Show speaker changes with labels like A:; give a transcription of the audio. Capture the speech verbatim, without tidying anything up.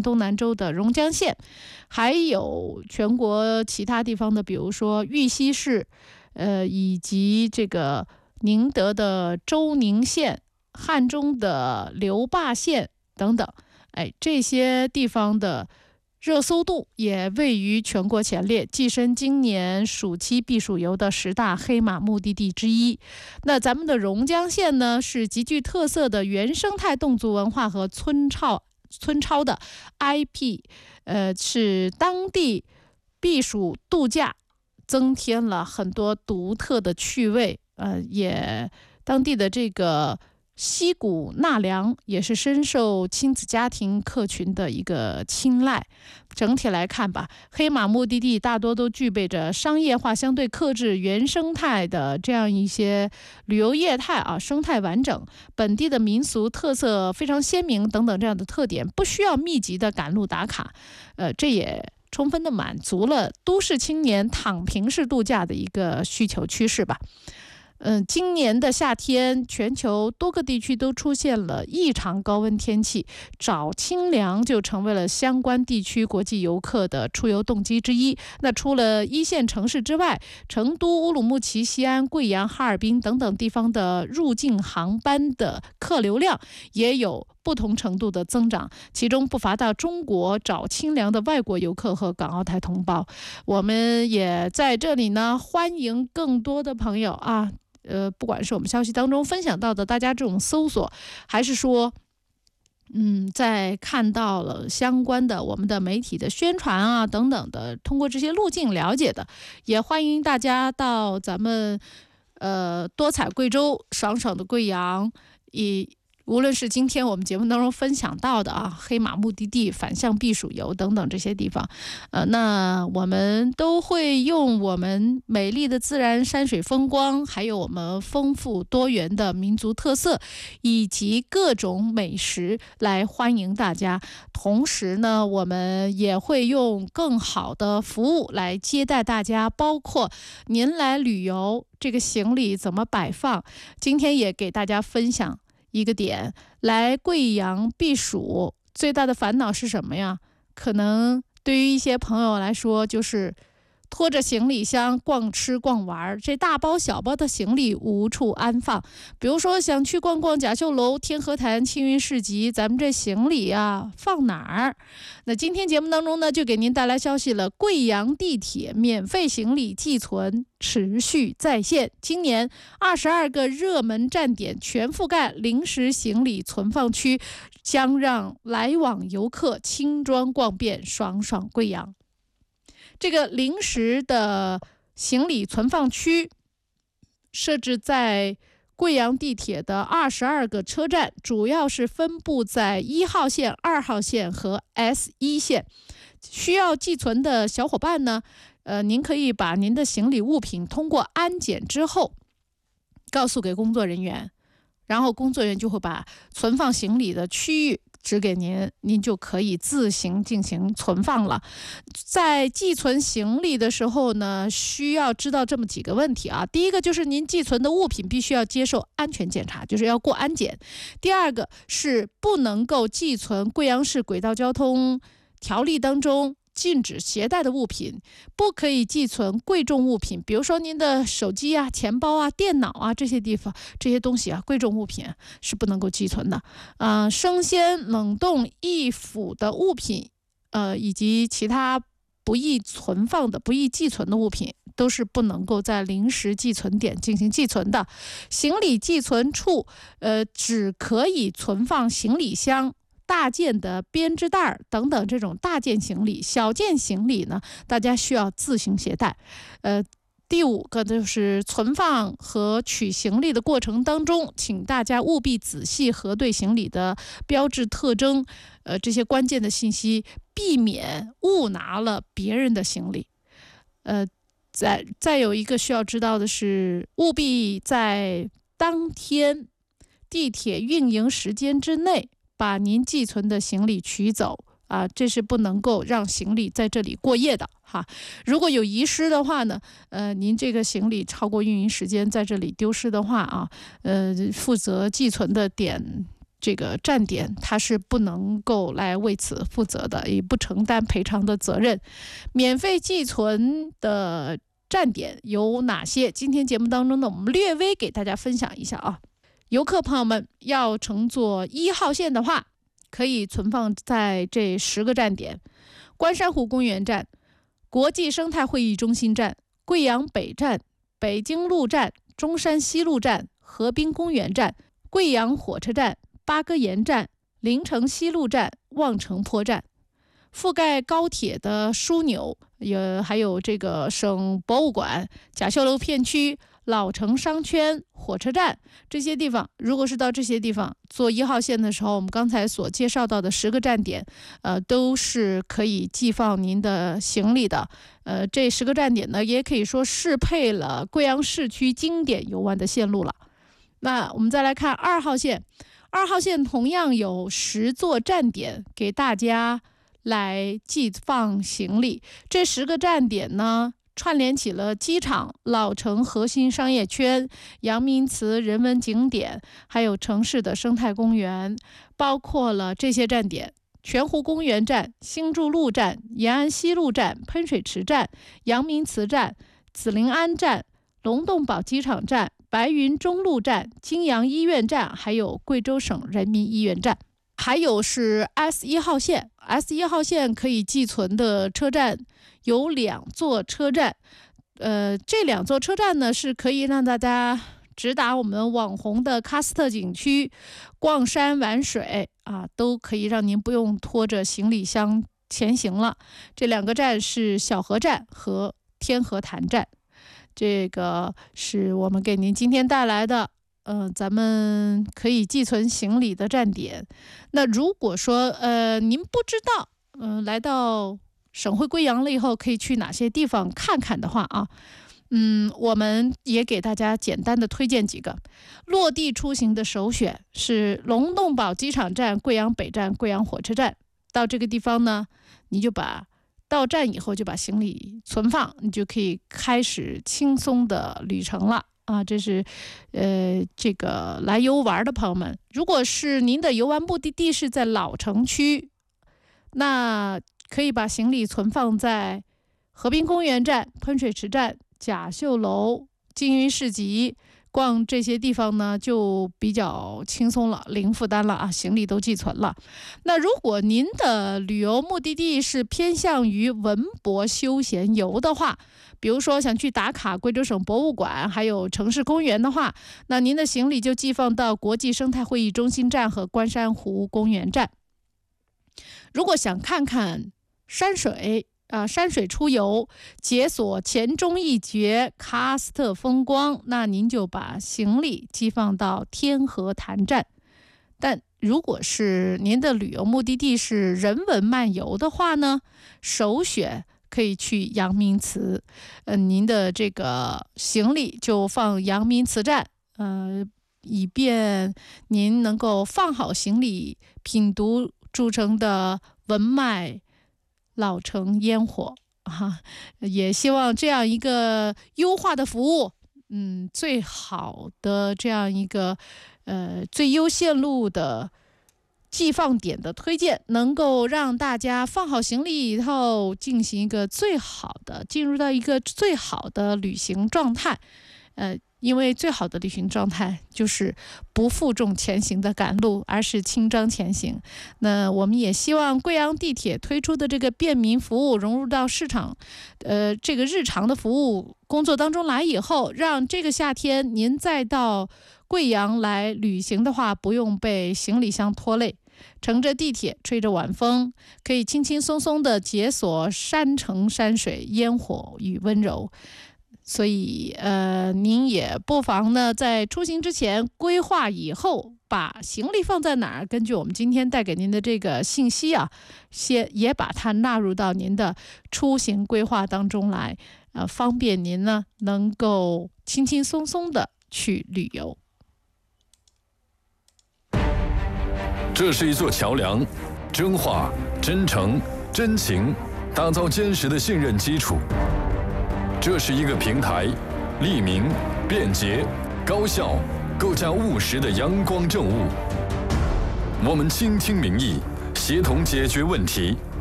A: 东南州的榕江县，还有全国其他地方的，比如说玉溪市，呃，以及这个宁德的周宁县、汉中的留坝县等等。哎，这些地方的热搜度也位于全国前列，跻身今年暑期避暑游的十大黑马目的地之一。那咱们的榕江县呢，是极具特色的原生态侗族文化和村超村超的 I P， 呃，是当地避暑度假增添了很多独特的趣味，呃，也当地的这个溪谷纳凉也是深受亲子家庭客群的一个青睐。整体来看吧，黑马目的地大多都具备着商业化相对克制、原生态的这样一些旅游业态啊，生态完整，本地的民俗特色非常鲜明等等这样的特点，不需要密集的赶路打卡，呃，这也充分的满足了都市青年躺平式度假的一个需求趋势吧。嗯，今年的夏天，全球多个地区都出现了异常高温天气，找清凉就成为了相关地区国际游客的出游动机之一。那除了一线城市之外，成都、乌鲁木齐、西安、贵阳、哈尔滨等等地方的入境航班的客流量也有不同程度的增长，其中不乏到中国找清凉的外国游客和港澳台同胞。我们也在这里呢，欢迎更多的朋友啊。呃，不管是我们消息当中分享到的大家这种搜索，还是说嗯，在看到了相关的我们的媒体的宣传啊等等的，通过这些路径了解的，也欢迎大家到咱们呃多彩贵州、爽爽的贵阳，以无论是今天我们节目当中分享到的啊，黑马目的地、反向避暑游等等这些地方，呃，那我们都会用我们美丽的自然山水风光，还有我们丰富多元的民族特色，以及各种美食来欢迎大家。同时呢，我们也会用更好的服务来接待大家，包括您来旅游，这个行李怎么摆放。今天也给大家分享一个点，来贵阳避暑最大的烦恼是什么呀？可能对于一些朋友来说，就是拖着行李箱逛吃逛玩，这大包小包的行李无处安放。比如说想去逛逛甲秀楼、天河潭、青云市集，咱们这行李啊放哪儿？那今天节目当中呢，就给您带来消息了，贵阳地铁免费行李寄存持续在线，今年二十二个热门站点全覆盖临时行李存放区，将让来往游客轻装逛遍爽爽贵阳。这个临时的行李存放区设置在贵阳地铁的二十二个车站，主要是分布在一号线、二号线和 S 一线。需要寄存的小伙伴呢，呃，您可以把您的行李物品通过安检之后告诉给工作人员，然后工作人员就会把存放行李的区域指给您，您就可以自行进行存放了。在寄存行李的时候呢，需要知道这么几个问题啊。第一个就是您寄存的物品必须要接受安全检查，就是要过安检。第二个是不能够寄存贵阳市轨道交通条例当中禁止携带的物品，不可以寄存贵重物品，比如说您的手机啊、钱包啊、电脑啊这些地方这些东西啊，贵重物品是不能够寄存的。呃，生鲜、冷冻、易腐的物品，呃，以及其他不易存放的、不易寄存的物品，都是不能够在临时寄存点进行寄存的。行李寄存处，呃，只可以存放行李箱、大件的编织袋等等这种大件行李，小件行李呢，大家需要自行携带。呃，第五个就是存放和取行李的过程当中，请大家务必仔细核对行李的标志特征，呃，这些关键的信息，避免误拿了别人的行李。呃，再再有一个需要知道的是，务必在当天地铁运营时间之内把您寄存的行李取走啊，这是不能够让行李在这里过夜的哈。如果有遗失的话呢，呃，您这个行李超过运营时间在这里丢失的话啊，呃，负责寄存的点这个站点它是不能够来为此负责的，也不承担赔偿的责任。免费寄存的站点有哪些？今天节目当中呢，我们略微给大家分享一下啊。游客朋友们要乘坐一号线的话，可以存放在这十个站点：关山湖公园站、国际生态会议中心站、贵阳北站、北京路站、中山西路站、河滨公园站、贵阳火车站、八哥岩站、临城西路站、望城坡站。覆盖高铁的枢纽也还有这个省博物馆、甲秀楼片区、老城商圈、火车站这些地方，如果是到这些地方坐一号线的时候，我们刚才所介绍到的十个站点，呃，都是可以寄放您的行李的。呃，这十个站点呢，也可以说适配了贵阳市区经典游玩的线路了。那我们再来看二号线，二号线同样有十座站点给大家来寄放行李。这十个站点呢，串联起了机场、老城核心商业圈、阳明祠人文景点，还有城市的生态公园，包括了这些站点：泉湖公园站、兴筑路站、延安西路站、喷水池站、阳明祠站、紫林安站、龙洞堡机场站、白云中路站、金阳医院站，还有贵州省人民医院站。还有是 S 一号线 ，S 一号线可以寄存的车站有两座车站，呃，这两座车站呢是可以让大家直达我们网红的喀斯特景区，逛山玩水啊，都可以让您不用拖着行李箱前行了。这两个站是小河站和天河潭站，这个是我们给您今天带来的。呃，咱们可以寄存行李的站点。那如果说呃您不知道，嗯、呃，来到省会贵阳了以后可以去哪些地方看看的话啊，嗯，我们也给大家简单的推荐几个。落地出行的首选是龙洞堡机场站、贵阳北站、贵阳火车站。到这个地方呢，你就把到站以后就把行李存放，你就可以开始轻松的旅程了。啊，这是，呃，这个来游玩的朋友们，如果是您的游玩目的地是在老城区，那可以把行李存放在河滨公园站、喷水池站、甲秀楼、金鱼市集，逛这些地方呢就比较轻松了，零负担了啊，行李都寄存了。那如果您的旅游目的地是偏向于文博休闲游的话，比如说想去打卡贵州省博物馆还有城市公园的话，那您的行李就寄放到国际生态会议中心站和关山湖公园站。如果想看看山水啊，山水出游，解锁黔中一绝喀斯特风光，那您就把行李寄放到天河潭站。但如果是您的旅游目的地是人文漫游的话呢，首选可以去阳明祠，呃，您的这个行李就放阳明祠站，呃，以便您能够放好行李，品读著称的文脉老城烟火啊。也希望这样一个优化的服务，嗯，最好的这样一个呃最优线路的寄放点的推荐，能够让大家放好行李以后进行一个最好的进入到一个最好的旅行状态。呃，因为最好的旅行状态就是不负重前行的赶路，而是轻装前行。那我们也希望贵阳地铁推出的这个便民服务融入到市场，呃，这个日常的服务工作当中来以后，让这个夏天您再到贵阳来旅行的话，不用被行李箱拖累。乘着地铁，吹着晚风，可以轻轻松松地解锁山城山水、烟火与温柔。所以，呃，您也不妨呢，在出行之前规划以后，把行李放在哪儿，根据我们今天带给您的这个信息啊，先也把它纳入到您的出行规划当中来，呃，方便您呢能够轻轻松松的去旅游。
B: 这是一座桥梁，真话、真诚、真情，打造坚实的信任基础。这是一个平台，利民、便捷、高效，构架务实的阳光政务。 我们倾听民意，协同解决问题。